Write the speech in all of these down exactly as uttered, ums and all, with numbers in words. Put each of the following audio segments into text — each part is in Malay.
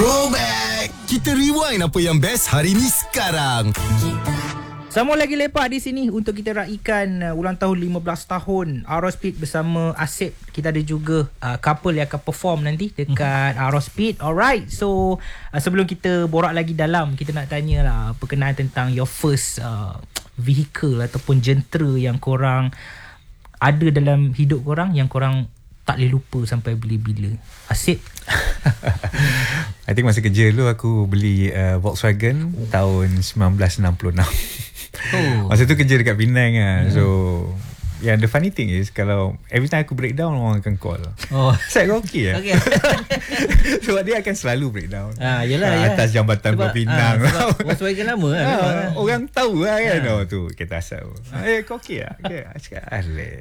Throwback. Kita rewind apa yang best hari ni sekarang. Sama lagi lepak di sini untuk kita raikan uh, ulang tahun lima belas tahun Aerospeed bersama Asip. Kita ada juga uh, couple yang akan perform nanti dekat mm-hmm. Aerospeed. Alright. So uh, sebelum kita borak lagi dalam, kita nak tanya lah perkenaan tentang your first uh, vehicle ataupun jentera yang korang ada dalam hidup korang yang korang tak boleh lupa sampai bila-bila. Asip. I think masa kerja dulu aku beli uh, Volkswagen oh. tahun sembilan belas enam puluh enam. Oh. Masa tu kerja dekat Penang lah. Hmm. So yeah, the funny thing is kalau every time aku breakdown, orang akan call. Oh. Saya kau okey lah. Okay. Sebab dia akan selalu breakdown. Ah, yelah, uh, yelah. Atas jambatan Pulau Pinang. Ah, Volkswagen lama lah. Ah, orang tahu lah kan. Ah. Oh, tu kita asal. Eh kau okey lah. Okay. Aku cakap aleh.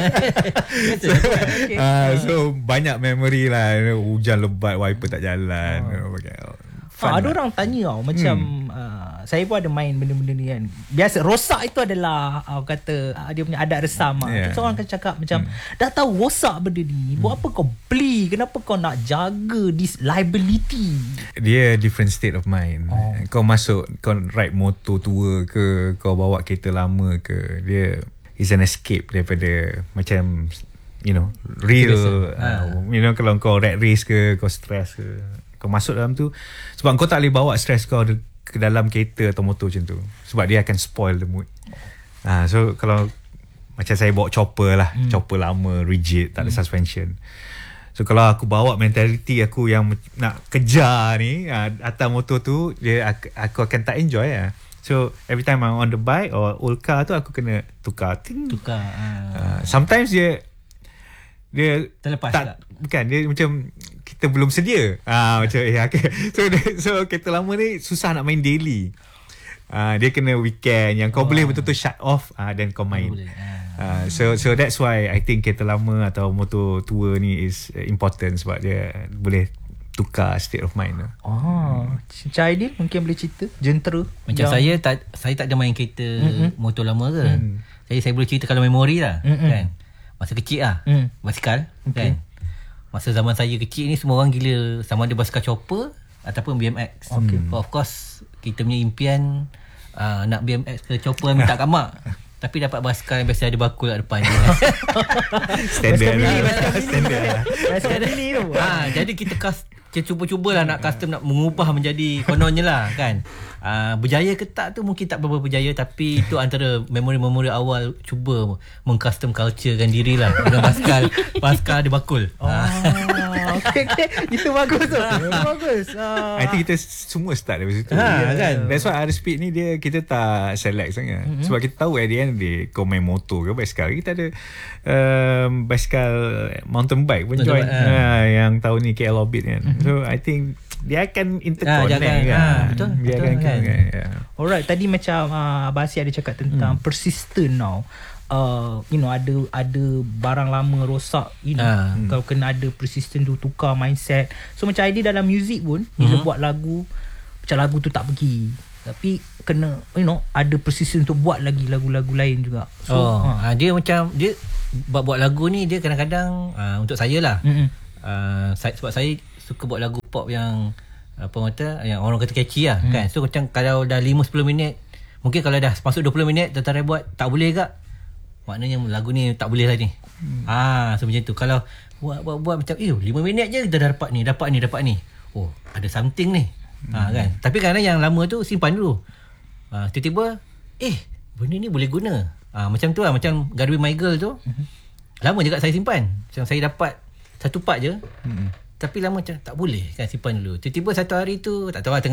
so, okay. uh, so banyak memory lah. Hujan lebat, wiper tak jalan. Oh. Ha, ada lah. Orang tanya tau macam hmm. uh, saya pun ada main benda-benda ni kan. Biasa rosak itu adalah uh, kata uh, dia punya adat resam lah. Yeah. So orang akan cakap macam hmm. dah tahu rosak benda ni, hmm. buat apa kau beli? Kenapa kau nak jaga this liability? Dia different state of mind. Oh. Kau masuk, kau ride motor tua ke, kau bawa kereta lama ke, dia is an escape daripada macam you know real uh, you know kalau kau rat race ke, kau stress ke, kau masuk dalam tu sebab kau tak boleh bawa stress kau ke dalam kereta atau motor macam tu sebab dia akan spoil the mood. Ha, so kalau macam saya bawa chopper lah, hmm. chopper lama rigid, tak ada hmm. suspension. So kalau aku bawa mentality aku yang nak kejar ni ha, atas motor tu, dia aku, aku akan tak enjoy lah. So every time I'm on the bike or old car tu, aku kena tukar ting. Tukar uh. Uh, sometimes dia dia terlepas tak, tak bukan dia macam kita belum sedia. Ah macam eh okay. So so kereta lama ni susah nak main daily. Ah dia kena weekend yang kau oh. boleh betul-betul shut off ah then kau main. Ah so so that's why I think kereta lama atau motor tua ni is important sebab dia boleh tukar state of mind. Oh, Cik Aidil mungkin boleh cerita jentera. Macam jam. saya tak saya tak ada main kereta mm-hmm. motor lama ke. Mm. Jadi saya boleh cerita kalau memori lah mm-hmm. kan. Masa kecil lah mm. basikal okay. kan. Masa zaman saya kecil ni semua orang gila sama ada basikal chopper ataupun B M X. Okay. So, of course kita punya impian uh, nak B M X ke chopper minta kat mak. Tapi dapat basikal yang biasa ada bakul kat depan. Standard lah. Standard lah. Basikal ni tu. Ha, jadi kita kas, kita cuba-cubalah nak custom, nak mengubah menjadi kononnya lah kan. Uh, berjaya ke tak tu mungkin tak berapa berjaya, tapi itu antara memori-memori awal cuba mengcustom culturekan diri lah dengan basikal basikal ada bakul. Oh, okay, okay. Itu bagus tu. Bagus. Uh. I think kita semua start dari situ. Ha, yeah. kan? That's why Aerospeed ni dia kita tak select sangat. Mm-hmm. Sebab kita tahu at the end dia kau main motor ke basikal. Kita ada um, basikal mountain bike pun join uh. uh, yang tahun ni K L Orbit kan. Mm-hmm. So I think dia akan interconnect ah, kan. Ah, betul. Dia betul akan kan. kan. Yeah. Alright, tadi macam uh, Abang Asyik ada cakap tentang hmm. persistent now. Uh, you know ada ada barang lama rosak, you know. Ah. Kalau kena ada persistent tu, tukar mindset. So macam idea dalam music pun mm-hmm. kita buat lagu macam lagu tu tak pergi, tapi kena you know ada persistent untuk buat lagi lagu-lagu lain juga. So oh, ha. dia macam dia buat-buat lagu ni dia kadang-kadang uh, untuk saya lah. Mm-hmm. Uh, saya, sebab saya suka buat lagu pop yang apa kata yang orang kata catchy lah hmm. kan. So macam kalau dah lima sepuluh minit, mungkin kalau dah masuk dua puluh minit tentara buat tak boleh kak, maknanya lagu ni tak boleh lah ni. hmm. Ah, so macam tu. Kalau buat buat, buat macam eh lima minit je dah dapat ni, dapat ni, dapat ni. Oh, ada something ni. hmm. Ah kan. Tapi kadang yang lama tu simpan dulu. Ah, tiba-tiba eh benda ni boleh guna. Ah macam tu lah, macam Gotta Be My Girl tu. hmm. Lama juga saya simpan. Macam saya dapat satu part je. hmm. Tapi lama macam tak boleh kan simpan dulu. Tiba-tiba satu hari tu tak tahu lah, tengah